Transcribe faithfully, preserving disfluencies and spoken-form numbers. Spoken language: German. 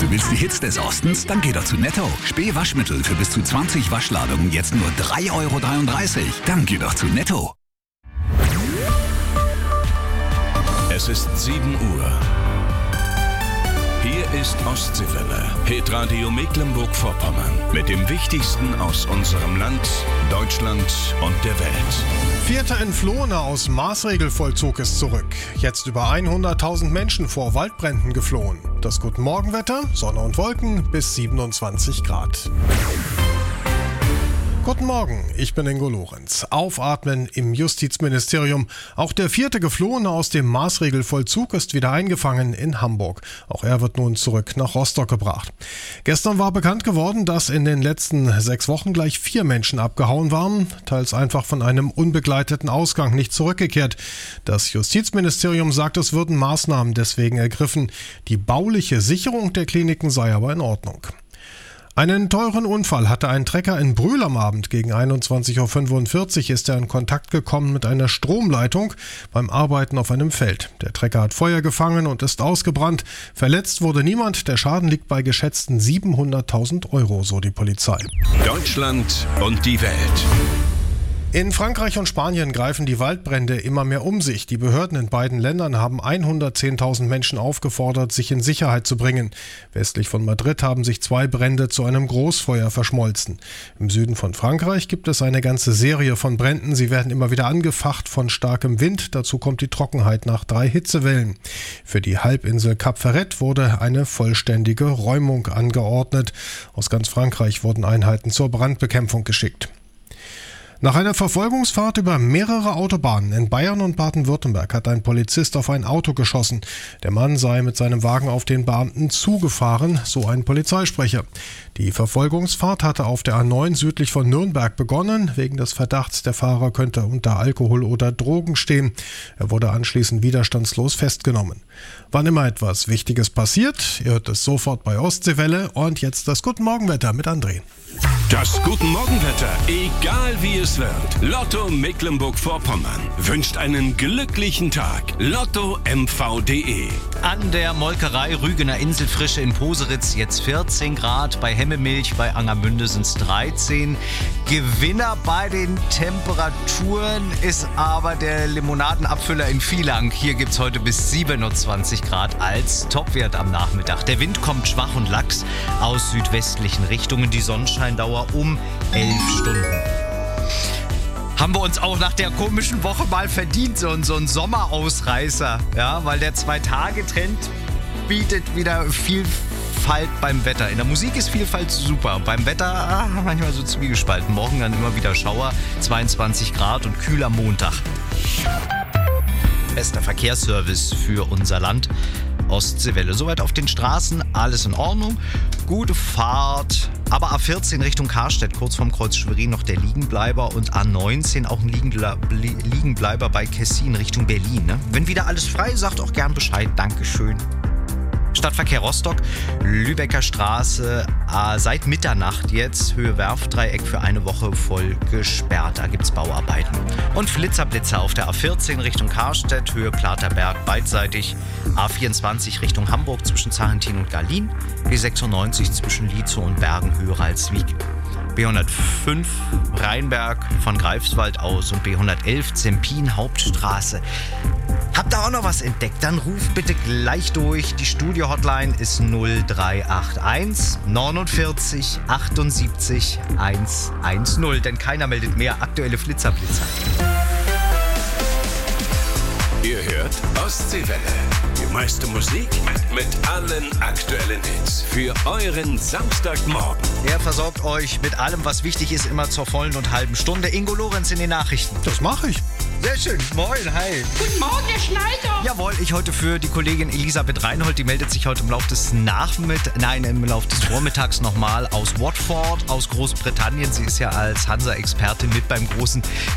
Du willst die Hits des Ostens? Dann geh doch zu Netto. Spee-Waschmittel für bis zu zwanzig Waschladungen jetzt nur drei Euro dreiunddreißig. Dann geh doch zu Netto. Es ist sieben Uhr. Hier ist Ostseewelle, Hitradio Mecklenburg-Vorpommern. Mit dem Wichtigsten aus unserem Land, Deutschland und der Welt. Vierter Entflohener aus Maßregelvollzug ist zurück. Jetzt über hunderttausend Menschen vor Waldbränden geflohen. Das Guten-Morgen-Wetter, Sonne und Wolken bis siebenundzwanzig Grad. Guten Morgen, ich bin Ingo Lorenz. Aufatmen im Justizministerium. Auch der vierte Geflohene aus dem Maßregelvollzug ist wieder eingefangen in Hamburg. Auch er wird nun zurück nach Rostock gebracht. Gestern war bekannt geworden, dass in den letzten sechs Wochen gleich vier Menschen abgehauen waren, teils einfach von einem unbegleiteten Ausgang nicht zurückgekehrt. Das Justizministerium sagt, es würden Maßnahmen deswegen ergriffen. Die bauliche Sicherung der Kliniken sei aber in Ordnung. Einen teuren Unfall hatte ein Trecker in Brühl am Abend. Gegen einundzwanzig Uhr fünfundvierzig ist er in Kontakt gekommen mit einer Stromleitung beim Arbeiten auf einem Feld. Der Trecker hat Feuer gefangen und ist ausgebrannt. Verletzt wurde niemand. Der Schaden liegt bei geschätzten siebenhunderttausend Euro, so die Polizei. Deutschland und die Welt. In Frankreich und Spanien greifen die Waldbrände immer mehr um sich. Die Behörden in beiden Ländern haben hundertzehntausend Menschen aufgefordert, sich in Sicherheit zu bringen. Westlich von Madrid haben sich zwei Brände zu einem Großfeuer verschmolzen. Im Süden von Frankreich gibt es eine ganze Serie von Bränden. Sie werden immer wieder angefacht von starkem Wind. Dazu kommt die Trockenheit nach drei Hitzewellen. Für die Halbinsel Cap Ferret wurde eine vollständige Räumung angeordnet. Aus ganz Frankreich wurden Einheiten zur Brandbekämpfung geschickt. Nach einer Verfolgungsfahrt über mehrere Autobahnen in Bayern und Baden-Württemberg hat ein Polizist auf ein Auto geschossen. Der Mann sei mit seinem Wagen auf den Beamten zugefahren, so ein Polizeisprecher. Die Verfolgungsfahrt hatte auf der A neun südlich von Nürnberg begonnen. Wegen des Verdachts, der Fahrer könnte unter Alkohol oder Drogen stehen. Er wurde anschließend widerstandslos festgenommen. Wann immer etwas Wichtiges passiert, ihr hört es sofort bei Ostseewelle. Und jetzt das Guten-Morgen-Wetter mit André. Das Guten-Morgen-Wetter, egal wie es wird. Lotto Mecklenburg-Vorpommern wünscht einen glücklichen Tag. Lotto M V punkt de. An der Molkerei Rügener Inselfrische in Poseritz jetzt vierzehn Grad, bei Hemmemilch, bei Angermünde sind es dreizehn. Gewinner bei den Temperaturen ist aber der Limonadenabfüller in Vielang. Hier gibt es heute bis siebenundzwanzig Grad als Topwert am Nachmittag. Der Wind kommt schwach und lax aus südwestlichen Richtungen. Die Sonnenscheindauer um elf Stunden. Haben wir uns auch nach der komischen Woche mal verdient, so, so ein Sommerausreißer. Ja, weil der Zwei-Tage-Trend bietet wieder Vielfalt beim Wetter. In der Musik ist Vielfalt super. Beim Wetter ah, manchmal so zwiegespalten. Morgen dann immer wieder Schauer, zweiundzwanzig Grad und kühler Montag. Bester Verkehrsservice für unser Land. Ostseewelle. Soweit auf den Straßen, alles in Ordnung. Gute Fahrt. Aber A vierzehn Richtung Karstedt, kurz vorm Kreuz Schwerin noch der Liegenbleiber und A neunzehn auch ein Liegenbleiber bei Kessin Richtung Berlin. Ne? Wenn wieder alles frei, sagt auch gern Bescheid. Dankeschön. Stadtverkehr Rostock, Lübecker Straße, äh, seit Mitternacht jetzt, Höhe Werftdreieck für eine Woche voll gesperrt. Da gibt's Bauarbeiten. Und Flitzerblitzer auf der A vierzehn Richtung Karstedt, Höhe Platerberg beidseitig, A vierundzwanzig Richtung Hamburg zwischen Zarentin und Garlin, B sechsundneunzig zwischen Lietzow und Bergen, Höhe Ralswiek. B hundertfünf Rheinberg von Greifswald aus und B hundertelf Zempin Hauptstraße. Habt ihr auch noch was entdeckt? Dann ruft bitte gleich durch. Die Studio-Hotline ist null drei acht eins neunundvierzig achtundsiebzig hundertzehn. Denn keiner meldet mehr aktuelle Flitzerblitzer. Ihr hört Ostseewelle. Die meiste Musik mit allen aktuellen Hits. Für euren Samstagmorgen. Er versorgt euch mit allem, was wichtig ist, immer zur vollen und halben Stunde. Ingo Lorenz in den Nachrichten. Das mache ich. Sehr schön. Moin, hi. Guten Morgen, Herr Schneider. Jawohl, ich heute für die Kollegin Elisabeth Reinhold. Die meldet sich heute im Laufe des Nachmittags, nein, im Laufe des Vormittags nochmal aus Watford, aus Großbritannien. Sie ist ja als Hansa-Expertin mit beim großen